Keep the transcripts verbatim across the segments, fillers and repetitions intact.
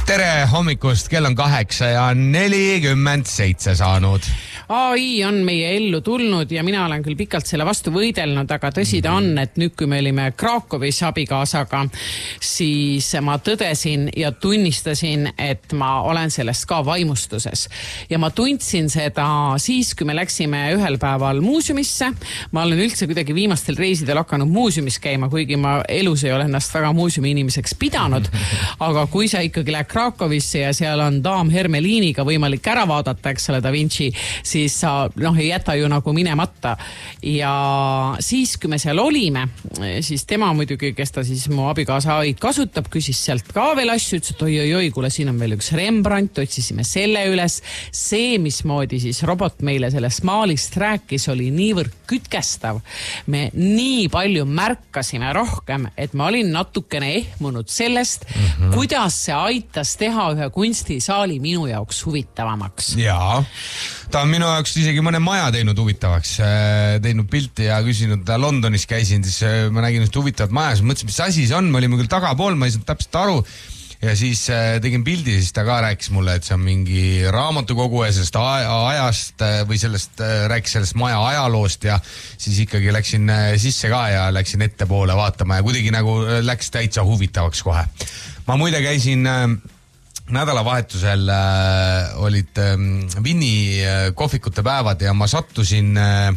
Tere hommikust, kell on kaheksa ja nelikümmend seitse saanud. A I on meie ellu tulnud ja mina olen küll pikalt selle vastu võidelnud, aga tõsi ta on, et nüüd kui me olime Krakowis abikaasaga, siis ma tõdesin ja tunnistasin, et ma olen sellest ka vaimustuses. Ja ma tundsin seda siis, kui me läksime ühel päeval muuseumisse. Ma olen üldse kuidagi viimastel reisidel hakanud muuseumis käima, kuigi ma elus ei ole ennast väga muuseumi inimeseks pidanud. Aga kui sa ikkagi lähed Krakowisse ja seal on daam Hermeliiniga võimalik ära vaadata, eks ole, Da Vinci, siis sa noh, ei jäta ju nagu minemata. Ja siis, kui me seal olime, siis tema muidugi, kes ta siis mu abikaasa A I-d kasutab, küsis sealt ka veel asju, ütles, et oi, oi, oi, kuule, siin on veel üks Rembrandt, otsisime selle üles. See, mismoodi siis robot meile sellest maalist rääkis, oli niivõrd kütkestav. Me nii palju märkasime rohkem, et ma olin natukene ehmunud sellest, mm-hmm. kuidas see aitas teha ühe kunstisaali minu jaoks huvitavamaks. Jaa, ta on minu jaoks isegi mõne maja teinud huvitavaks, teinud pilti ja küsinud, Londonis käisin, siis ma nägin just huvitavat majas, mõtlesin, mis asi see on, me olime küll tagapool, ma ei saanud täpselt aru ja siis tegin pildi, siis ta ka rääkis mulle, et see on mingi raamatukogu ja sellest ajast või sellest, rääkis sellest maja ajaloost ja siis ikkagi läksin sisse ka ja läksin ettepoole vaatama ja kuidagi nagu läks täitsa huvitavaks kohe. Ma muide käisin nädalavahetusel äh, olid äh, Vinni äh, kohvikute päevad ja ma sattusin äh,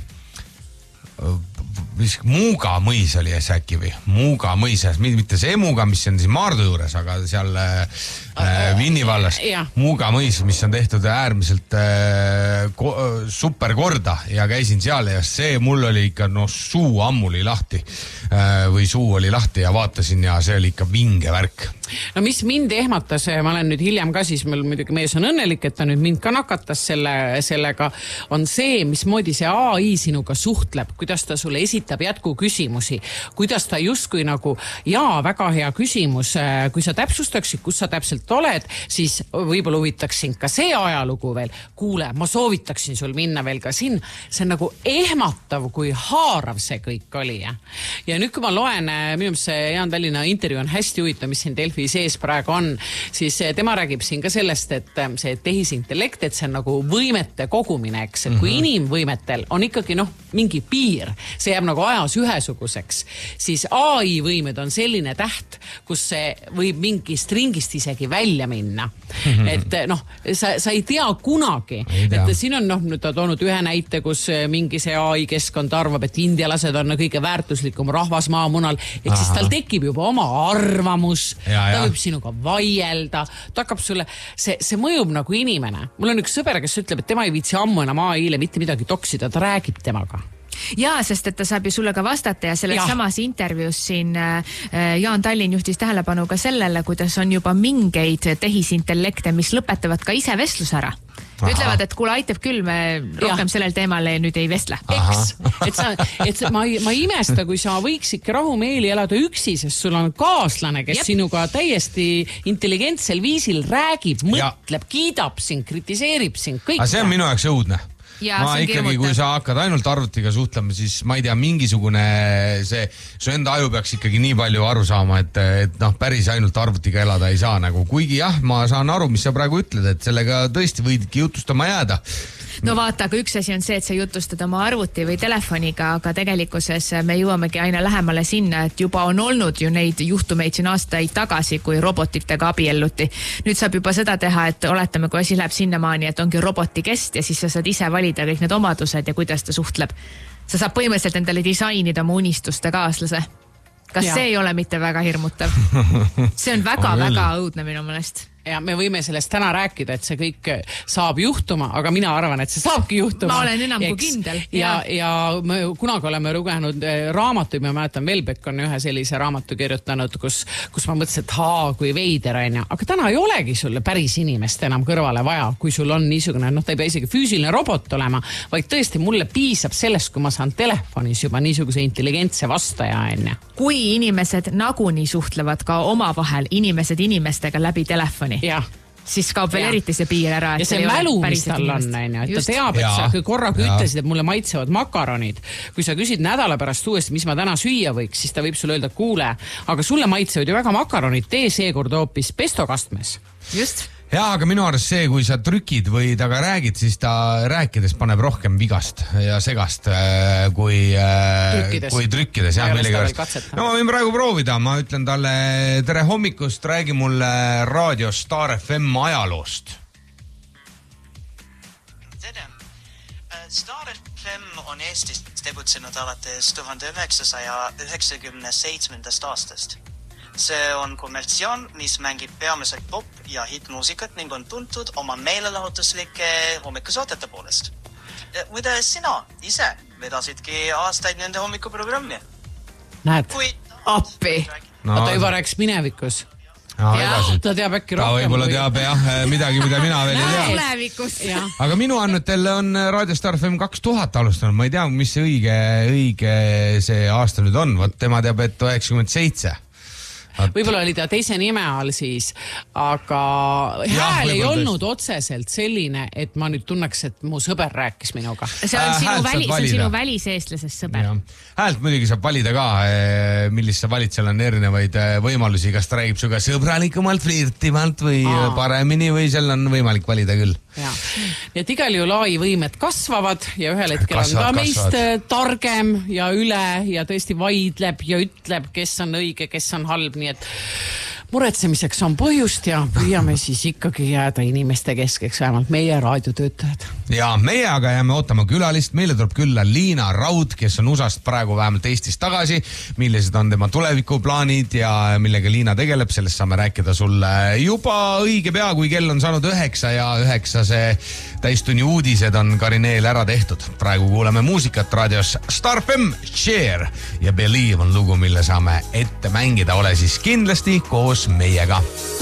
mis, Muuga mõis oli see äkki või? Muuga mõis, mitte see Muuga, mis on siis Maardu juures, aga seal äh, Vinni vallas. Muuga mõis, mis on tehtud äärmiselt äh, ko, super korda ja käisin seal ja see mul oli ikka no suu ammuli lahti äh, või suu oli lahti ja vaatasin ja see oli ikka vinge värk. No mis mind ehmatas, ma olen nüüd hiljem ka siis, mul muidugi mees on õnnelik, et ta nüüd mind ka nakatas selle, sellega, on see, mismoodi see A I sinuga suhtleb, kuidas ta sulle esitab jätku küsimusi, kuidas ta justkui nagu, jaa, väga hea küsimus, kui sa täpsustaksid, kus sa täpselt oled, siis võib-olla huvitaksin ka see ajalugu veel. Kuule, ma soovitaksin sul minna veel ka siin. See on nagu ehmatav, kui haarav see kõik oli. Ja, ja nüüd, kui ma loen, minu meelest see Jaan Tallinna intervjuu on hästi huvitav, mis siin Delfi sees praegu on, siis tema räägib siin ka sellest, et see tehisintellekt, et see on nagu võimete kogumine, eks, et kui mm-hmm. inimvõimetel on ikkagi noh, mingi piir, see jääb nagu ajas ühesuguseks, siis A I võimed on selline täht, kus see võib mingist ringist isegi välja minna. Mm-hmm. Et noh, sa, sa ei tea kunagi, ei tea. Et siin on noh, nüüd ta toonud ühe näite, kus mingi see A I keskkond arvab, et indialased on kõige väärtuslikum rahvas maamunal, et siis tal tekib juba oma arvamus, ja, ta võib sinuga vaielda, ta hakkab sulle, see, see mõjub nagu inimene. Mul on üks sõber, kes ütleb, et tema ei viitsi ammu enam A I-le mitte midagi toksida, ta räägib temaga. Jaa, sest et ta saab ju sulle ka vastata ja selles ja. samas intervjuus siin Jaan Tallinn juhtis tähelepanu ka sellele, kuidas on juba mingeid tehisintellekte, mis lõpetavad ka ise vestlus ära. Aha. Ütlevad, et kuule, aitab küll, me rohkem ja. sellel teemal nüüd ei vestle. Eks, et, sa, et ma, ma imesta, kui sa võiks ikka rahumeeli elada üksi, sest sul on kaaslane, kes Jep. sinuga täiesti intelligentsel viisil räägib, mõtleb, ja. kiidab sind, kritiseerib sind, kõik. Aga see on minu jaoks õudne. Ja, ma ikkagi, kirmuta. Kui sa hakkad ainult arvutiga suhtlema, siis ma ei tea, mingisugune see, su enda aju peaks ikkagi nii palju aru saama, et, et noh, päris ainult arvutiga elada ei saa nagu. Kuigi jah, ma saan aru, mis sa praegu ütled, et sellega tõesti võidki jutustama jääda. No vaata, aga üks asi on see, et sa jutustad oma arvuti või telefoniga, aga tegelikkuses me jõuamegi aina lähemale sinna, et juba on olnud ju neid juhtumeid siin aastaid tagasi, kui robotitega abielluti. Nüüd saab juba seda teha, et oletame, kui asi läheb sinnamaani, et ongi roboti kest ja siis sa saad ise valida kõik need omadused ja kuidas ta suhtleb. Sa saab põhimõtteliselt endale disainida oma unistuste kaaslase. Kas ja. see ei ole mitte väga hirmutav? See on väga-väga õudne minu mõelest. Ja me võime sellest täna rääkida, et see kõik saab juhtuma, aga mina arvan, et see saabki juhtuma. Ma olen enam kui kindel. Ja, ja me kunagi oleme lugenud raamatuid, ma mäletan, Velbek on ühe sellise raamatu kirjutanud, kus, kus ma mõtlesin, et haa, kui veider on ja, aga täna ei olegi sulle päris inimest enam kõrvale vaja, kui sul on niisugune, noh, ta ei pea isegi füüsiline robot olema, vaid tõesti mulle piisab sellest, kui ma saan telefonis juba niisuguse intelligentse vastaja enne. Kui inimesed naguni suhtlevad ka omavahel inimesed inimestega läbi telefoni, ja. siis kaob veel Ja. eriti see piir ära. Ja see mälu, mis tal on, et ta teab, et Ja. sa korraga Ja. ütlesid, et mulle maitsevad makaronid. Kui sa küsid nädala pärast uuesti, mis ma täna süüa võiks, siis ta võib sulle öelda, kuule, aga sulle maitsevad ju väga makaronid, tee seekord hoopis pestokastmes. Just. jaa, aga minu arust see, kui sa trükid või temaga räägid, siis ta rääkides paneb rohkem vigast ja segast kui trükkides, kui trükkides jah, no ma võin praegu proovida, ma ütlen talle tere hommikust, räägi mulle raadio Star F M ajaloost. Tere. Star F M on Eestis tegutsenud alates tuhande üheksasaja üheksakümne seitsmendast aastast. See on kommertsiaan, mis mängib peamiselt pop- ja hitmuusikat ning on tuntud oma meelelahutuslike hommikusaatete poolest. Muide, sina ise vedasidki aastaid nende hommikuprogrammi. Näed, Kui... appi. No, ta juba rääks minevikus. No, ja, ta teab äkki ta rohkem. Ta võib-olla teab jah, midagi, mida mina veel ei tea. Tulevikus. Aga minu andmetel on Raadio Star F M kaks tuhat alustanud. Ma ei tea, mis see õige, õige see aasta nüüd on. Võt, tema teab, et üheksakümmend seitse. Võib-olla oli ta teise nime all siis, aga ja, hääl ei olnud tõesti otseselt selline, et ma nüüd tunneks, et mu sõber rääkis minuga. See on sinu, äh, väli, see on sinu väliseestlasest sõber. Ja. Häält muidugi saab valida ka, millist sa valid, seal on erinevaid võimalusi, kas ta räägib suga sõbralikumalt, flirtimalt või Aa. paremini või seal on võimalik valida küll. Ja. Nii et igal juhul A I võimed kasvavad ja ühel hetkel kasvad, on ta meist kasvad. targem ja üle ja tõesti vaidleb ja ütleb, kes on õige, kes on halb, nii et muretsemiseks on põhjust ja püüame siis ikkagi jääda inimeste keskeks, vähemalt meie raadiotöötajad. Ja meie aga jääme ootama külalist, meile tuleb külla Liina Raud, kes on U S A-st praegu vähemalt Eestis tagasi, millised on tema tulevikuplaanid ja millega Liina tegeleb, sellest saame rääkida sulle juba õige pea, kui kell on saanud üheksa ja üheksa see täistunni uudised on Karineel ära tehtud. Praegu kuuleme muusikat raadios Star F M, Share ja Believe on lugu, mille saame ette mängida, ole siis kindlasti koos meiega.